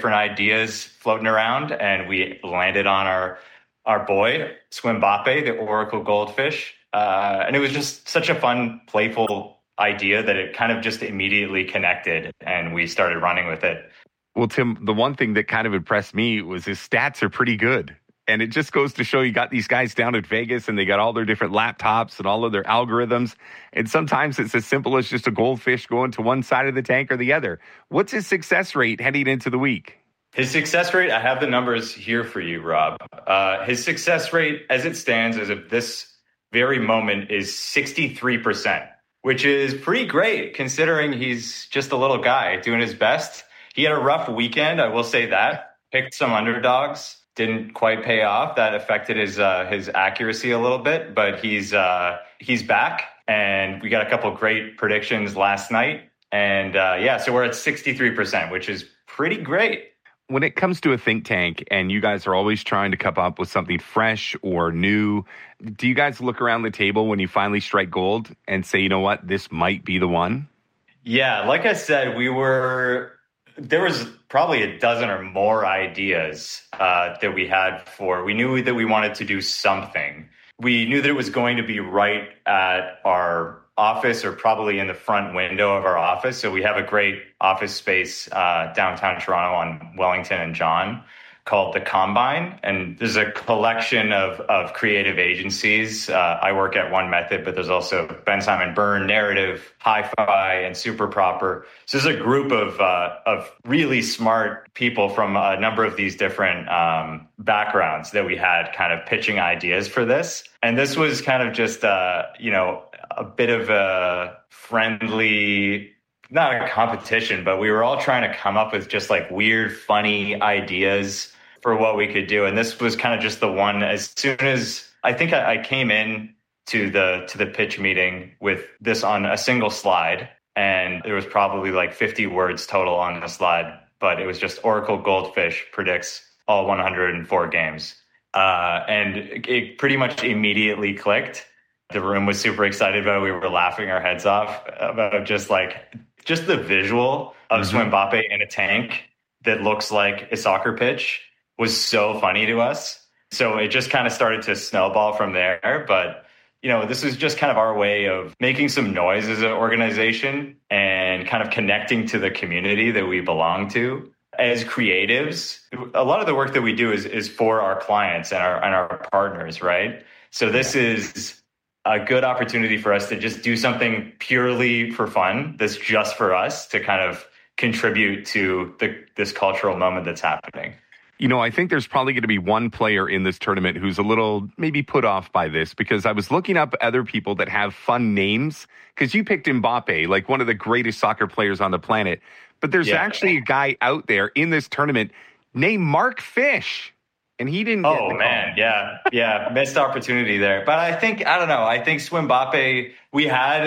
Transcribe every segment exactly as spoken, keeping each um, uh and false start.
different ideas floating around, and we landed on our our boy, Swimbappe, the Oracle Goldfish. Uh, and it was just such a fun, playful idea that it kind of just immediately connected, and we started running with it. Well, Tim, the one thing that kind of impressed me was his stats are pretty good. And it just goes to show you got these guys down at Vegas and they got all their different laptops and all of their algorithms. And sometimes it's as simple as just a goldfish going to one side of the tank or the other. What's his success rate heading into the week? His success rate, I have the numbers here for you, Rob. Uh, his success rate as it stands as of this very moment is sixty-three percent, which is pretty great considering he's just a little guy doing his best. He had a rough weekend, I will say that. Picked some underdogs. Didn't quite pay off. That affected his uh, his accuracy a little bit, but he's uh, he's back, and we got a couple great predictions last night, and uh, yeah, so we're at sixty-three percent, which is pretty great. When it comes to a think tank, and you guys are always trying to come up with something fresh or new, do you guys look around the table when you finally strike gold and say, you know what, this might be the one? Yeah, like I said, we were. There was probably a dozen or more ideas uh, that we had for, we knew that we wanted to do something. We knew that it was going to be right at our office or probably in the front window of our office. So we have a great office space uh, downtown Toronto on Wellington and John called The Combine. And there's a collection of, of creative agencies. Uh, I work at One Method, but there's also Ben Simon Byrne, Narrative, Hi-Fi, and Super Proper. So there's a group of uh, of really smart people from a number of these different um, backgrounds that we had kind of pitching ideas for this. And this was kind of just, uh, you know, a bit of a friendly, not a competition, but we were all trying to come up with just like weird, funny ideas for what we could do. And this was kind of just the one. As soon as I think I, I came in to the to the pitch meeting with this on a single slide, and there was probably like fifty words total on the slide, but it was just Oracle Goldfish predicts all one hundred four games. Uh, and it pretty much immediately clicked. The room was super excited about it. We were laughing our heads off about just like, just the visual of mm-hmm. Swimbappe in a tank that looks like a soccer pitch was so funny to us. So it just kind of started to snowball from there. But, you know, this is just kind of our way of making some noise as an organization and kind of connecting to the community that we belong to. As creatives, a lot of the work that we do is, is for our clients and our, and our partners, right? So this yeah. is a good opportunity for us to just do something purely for fun that's just for us to kind of contribute to the, this cultural moment that's happening. You know, I think there's probably going to be one player in this tournament who's a little maybe put off by this, because I was looking up other people that have fun names, because you picked Mbappe, like one of the greatest soccer players on the planet. But there's yeah. actually a guy out there in this tournament named Mark Fish. And he didn't get Oh, the man. Yeah. Yeah. Missed opportunity there. But I think, I don't know. I think Swimbappe, we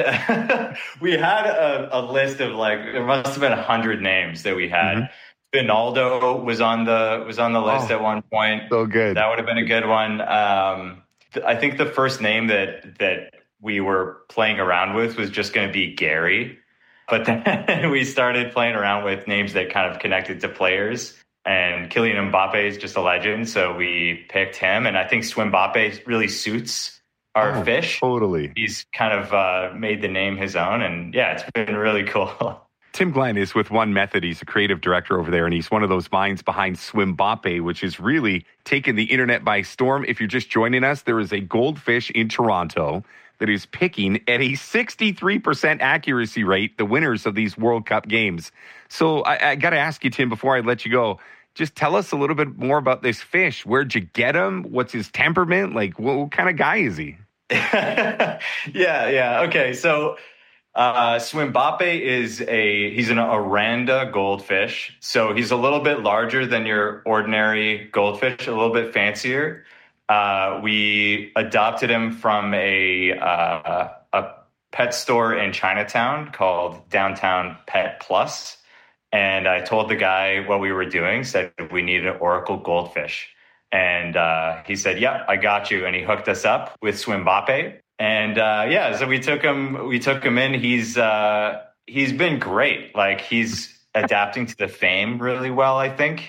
had, we had a, a list of like, there must have been a hundred names that we had. Mm-hmm. Vinaldo was on the, was on the list oh, at one point. So good. That would have been a good one. Um, th- I think the first name that, that we were playing around with was just going to be Gary. But then we started playing around with names that kind of connected to players. And Kylian Mbappe is just a legend, so we picked him. And I think Swimbappe really suits our oh, fish. Totally. He's kind of uh, made the name his own. And yeah, it's been really cool. Tim Glenn is with One Method. He's a creative director over there, and he's one of those minds behind Swimbappe, which has really taken the internet by storm. If you're just joining us, there is a goldfish in Toronto that is picking at a sixty-three percent accuracy rate the winners of these World Cup games. So I, I got to ask you, Tim, before I let you go, just tell us a little bit more about this fish. Where'd you get him? What's his temperament? Like, what, what kind of guy is he? yeah, yeah. Okay, so uh, Swimbappe is a, he's an Oranda goldfish. So he's a little bit larger than your ordinary goldfish, a little bit fancier. Uh, we adopted him from a uh, a pet store in Chinatown called Downtown Pet Plus. And I told the guy what we were doing, said we needed an Oracle goldfish. And uh, he said, yep, I got you. And he hooked us up with Swimbappe. And uh, yeah, so we took him, we took him in. He's, uh, he's been great. Like, he's adapting to the fame really well, I think.